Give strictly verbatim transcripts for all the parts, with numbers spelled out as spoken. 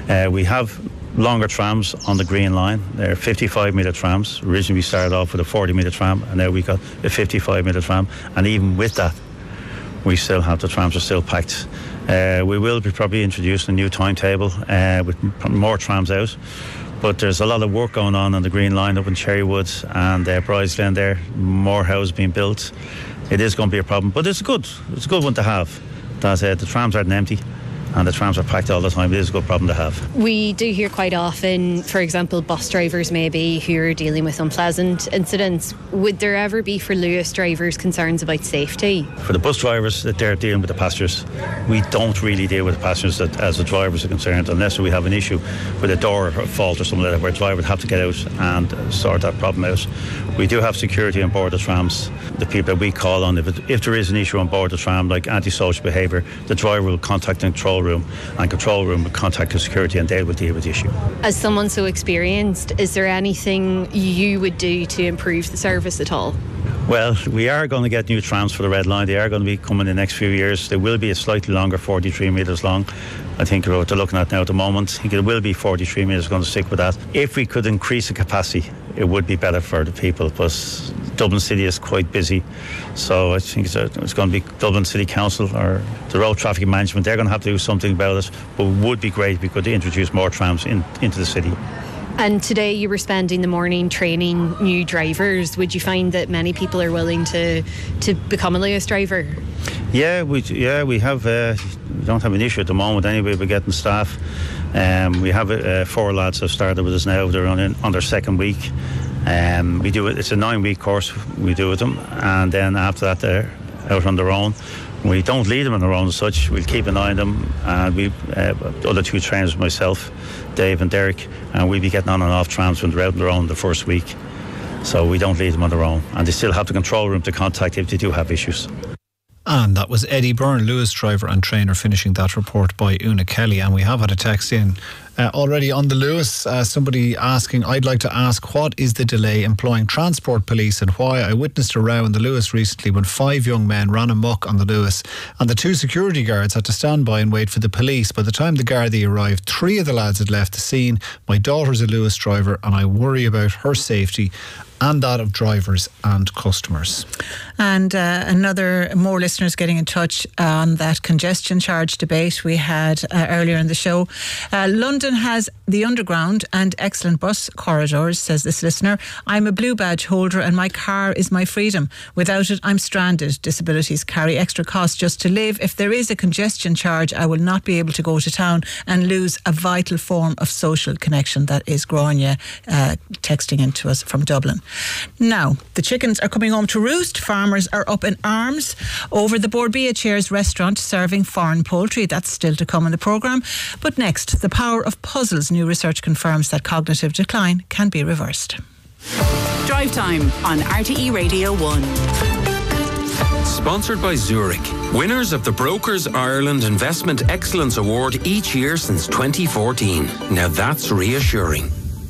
Uh, we have longer trams on the Green Line. They're fifty-five metre trams. Originally we started off with a forty metre tram, and now we got a fifty-five metre tram. And even with that, we still have the trams are still packed. Uh, we will be probably introducing a new timetable uh, with more trams out. But there's a lot of work going on on the Green Line up in Cherrywood and uh, Bridesglen there. More houses being built. It is going to be a problem, but it's good. It's a good one to have. That uh, the trams aren't empty, and the trams are packed all the time. It is a good problem to have. We do hear quite often, for example, bus drivers maybe who are dealing with unpleasant incidents. Would there ever be for Luas drivers concerns about safety? For the bus drivers, that they're dealing with the passengers. We don't really deal with the passengers that, as the drivers are concerned, unless we have an issue with a door or a fault or something like that, where a driver would have to get out and sort that problem out. We do have security on board the trams. The people that we call on, if, it, if there is an issue on board the tram, like antisocial behaviour, the driver will contact the control room, and control room will contact the security, and they will deal with the issue. As someone so experienced, is there anything you would do to improve the service at all? Well, we are going to get new trams for the Red Line. They are going to be coming in the next few years. They will be a slightly longer, forty-three metres long. I think what they're looking at now at the moment. I think it will be forty-three metres, going to stick with that. If we could increase the capacity, it would be better for the people, but Dublin City is quite busy. So I think it's, a, it's going to be Dublin City Council or the Road Traffic Management. They're going to have to do something about it, but it would be great if we could introduce more trams in, into the city. And today you were spending the morning training new drivers. Would you find that many people are willing to to become a Luas driver? Yeah, we yeah we have. Uh, we don't have an issue at the moment anyway. We're getting staff. Um, we have uh, four lads who have started with us now. They're on, in, on their second week. Um, we do it. It's a nine-week course we do with them, and then after that they're out on their own. We don't lead them on their own as such. We'll keep an eye on them, and we uh, the other two trainers, myself, Dave and Derek, and we'll be getting on and off trams when they're out on their own the first week. So we don't lead them on their own, and they still have the control room to contact if they do have issues. And that was Eddie Byrne, Luas driver and trainer, finishing that report by Una Kelly. And we have had a text in uh, already on the Luas. Uh, somebody asking, I'd like to ask, what is the delay employing transport police and why? I witnessed a row in the Luas recently when five young men ran amok on the Luas and the two security guards had to stand by and wait for the police. By the time the Gardaí arrived, three of the lads had left the scene. My daughter's a Luas driver and I worry about her safety and that of drivers and customers. And uh, another, more listeners getting in touch on that congestion charge debate we had uh, earlier in the show. Uh, London has the underground and excellent bus corridors, says this listener. I'm a blue badge holder and my car is my freedom. Without it, I'm stranded. Disabilities carry extra costs just to live. If there is a congestion charge, I will not be able to go to town and lose a vital form of social connection. That is Grania uh, texting into us from Dublin. Now, the chickens are coming home to roost. Farmers are up in arms over the Borbia Chairs restaurant serving foreign poultry. That's still to come in the programme. But next, the power of puzzles. New research confirms that cognitive decline can be reversed. Drive Time on R T E Radio one. Sponsored by Zurich, winners of the Brokers Ireland Investment Excellence Award each year since twenty fourteen. Now that's reassuring.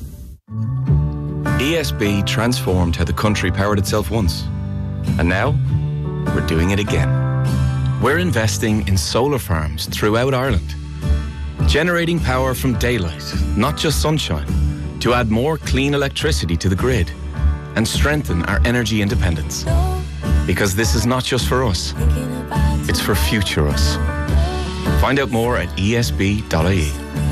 E S B transformed how the country powered itself once. And now, we're doing it again. We're investing in solar farms throughout Ireland, generating power from daylight, not just sunshine, to add more clean electricity to the grid and strengthen our energy independence. Because this is not just for us, it's for future us. Find out more at E S B dot I E.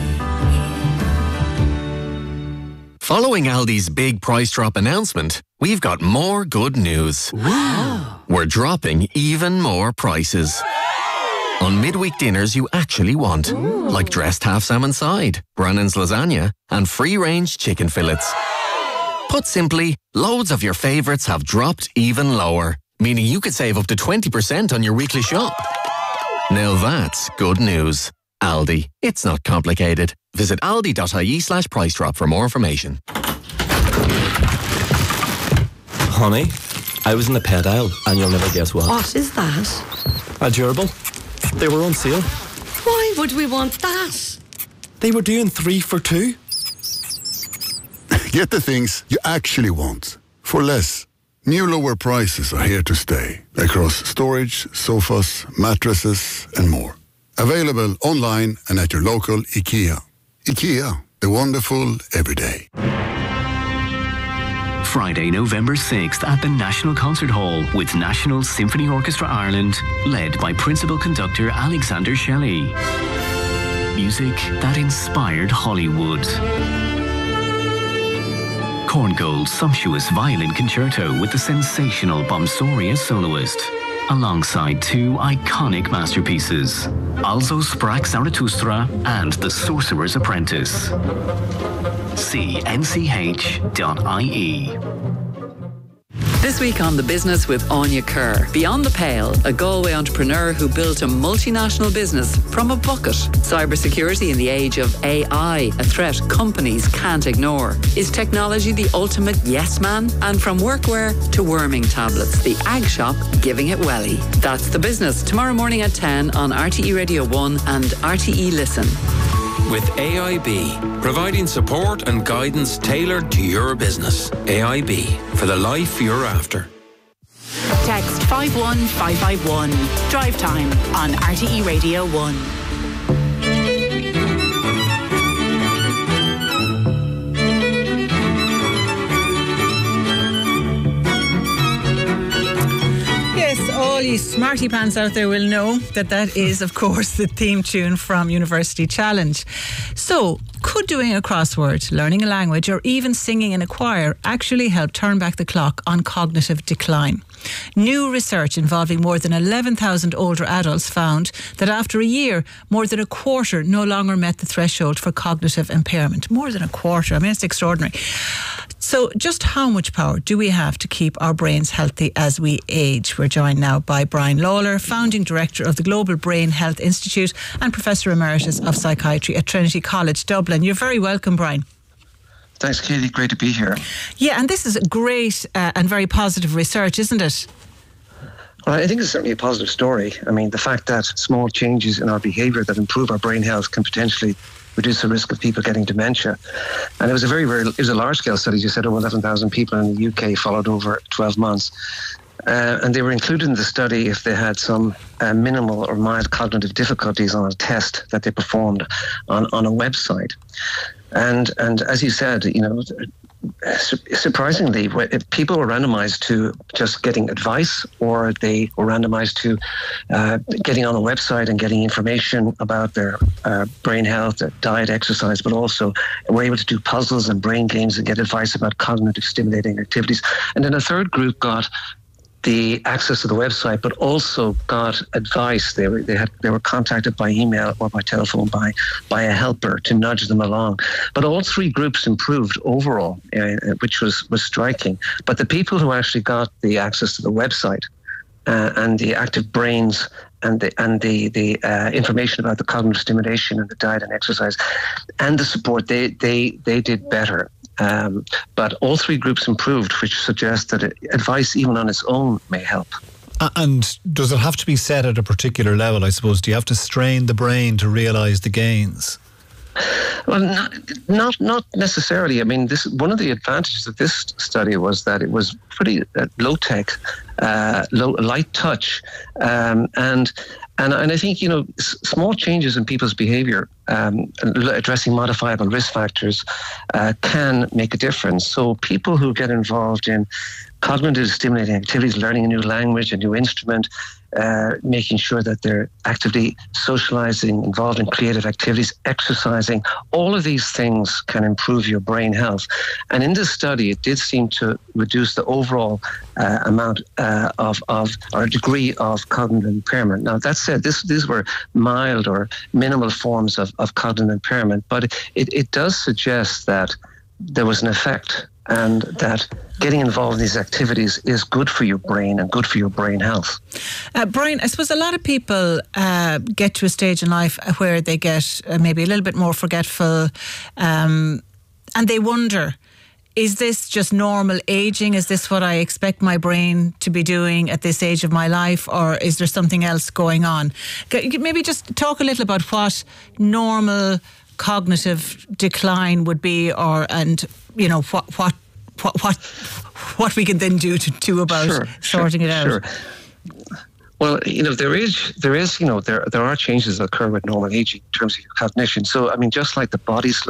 Following Aldi's big price drop announcement, we've got more good news. Wow. We're dropping even more prices. On midweek dinners you actually want. Ooh. Like dressed half salmon side, Brannan's lasagna, and free-range chicken fillets. Put simply, loads of your favourites have dropped even lower, meaning you could save up to twenty percent on your weekly shop. Now that's good news. Aldi. It's not complicated. Visit aldi dot I E slash price drop for more information. Honey, I was in the pet aisle and you'll never guess what. What is that? A gerbil. They were on sale. Why would we want that? They were doing three for two. Get the things you actually want for less. New lower prices are here to stay across storage, sofas, mattresses and more. Available online and at your local IKEA. IKEA, the wonderful everyday. Friday, November sixth at the National Concert Hall with National Symphony Orchestra Ireland, led by Principal Conductor Alexander Shelley. Music that inspired Hollywood. Korngold's sumptuous violin concerto with the sensational Bomsoria soloist, alongside two iconic masterpieces, Also sprach Zarathustra and The Sorcerer's Apprentice. See n c h dot i e. This week on The Business with Anya Kerr. Beyond the Pale, a Galway entrepreneur who built a multinational business from a bucket. Cybersecurity in the age of A I, a threat companies can't ignore. Is technology the ultimate yes man? And from workwear to worming tablets, the Ag Shop giving it welly. That's The Business, tomorrow morning at ten on R T E Radio one and R T E Listen. With A I B, providing support and guidance tailored to your business. A I B, for the life you're after. Text five one five five one. Drive Time on R T E Radio one. All you smarty pants out there will know that that is, of course, the theme tune from University Challenge. So, could doing a crossword, learning a language, or even singing in a choir actually help turn back the clock on cognitive decline? New research involving more than eleven thousand older adults found that after a year, more than a quarter no longer met the threshold for cognitive impairment. More than a quarter. I mean, it's extraordinary. So just how much power do we have to keep our brains healthy as we age? We're joined now by Brian Lawler, Founding Director of the Global Brain Health Institute and Professor Emeritus of Psychiatry at Trinity College Dublin. You're very welcome, Brian. Thanks, Katie. Great to be here. Yeah, and this is great uh, and very positive research, isn't it? Well, I think it's certainly a positive story. I mean, the fact that small changes in our behaviour that improve our brain health can potentially reduce the risk of people getting dementia. And it was a very, very, it was a large-scale study. You said over eleven thousand people in the U K followed over twelve months. Uh, and they were included in the study if they had some uh, minimal or mild cognitive difficulties on a test that they performed on, on a website. And and as you said, you know, surprisingly, if people were randomized to just getting advice, or they were randomized to uh, getting on a website and getting information about their uh, brain health, their diet, exercise, but also were able to do puzzles and brain games and get advice about cognitive stimulating activities. And then a third group got the access to the website, but also got advice. They were they had they were contacted by email or by telephone by by a helper to nudge them along. But all three groups improved overall, uh, which was was striking. But the people who actually got the access to the website uh, and the active brains and the and the the uh, information about the cognitive stimulation and the diet and exercise and the support, they they they did better. Um, but all three groups improved, which suggests that advice, even on its own, may help. And does it have to be set at a particular level, I suppose? Do you have to strain the brain to realise the gains? Well, not, not not necessarily. I mean, this one of the advantages of this study was that it was pretty uh, low tech, uh, low light touch, um, and and and I think you know s- small changes in people's behaviour, um, addressing modifiable risk factors, uh, can make a difference. So people who get involved in cognitive stimulating activities, learning a new language, a new instrument, uh, making sure that they're actively socializing, involved in creative activities, exercising, all of these things can improve your brain health. And in this study, it did seem to reduce the overall uh, amount uh, of, of, or degree of cognitive impairment. Now, that said, this, these were mild or minimal forms of, of cognitive impairment, but it, it does suggest that there was an effect, and that getting involved in these activities is good for your brain and good for your brain health. Uh, Brian, I suppose a lot of people uh, get to a stage in life where they get uh, maybe a little bit more forgetful, um, and they wonder, is this just normal aging? Is this what I expect my brain to be doing at this age of my life, or is there something else going on? Maybe just talk a little about what normal cognitive decline would be, or and you know what what what what, what we can then do to do about sure, sorting sure, it out. Sure. Well, you know, there is, there is, you know, there there are changes that occur with normal aging in terms of your cognition. So, I mean, just like the body slows